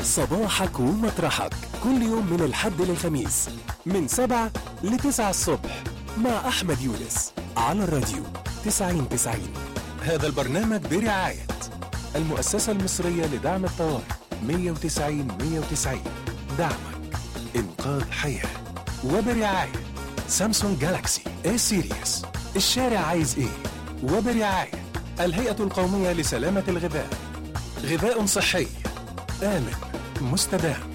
صباحك ومطرحك كل يوم من الحد للخميس من 7 ل 9 الصبح مع أحمد يونس على الراديو 90-90. هذا البرنامج برعاية المؤسسة المصرية لدعم الطوارئ 190-190. دعمك إنقاذ حياة. وبرعاية سامسونج جالاكسي A سيريس. الشارع عايز إيه؟ وبرعاية الهيئة القومية لسلامة الغذاء. غذاء صحي آمن مستدام.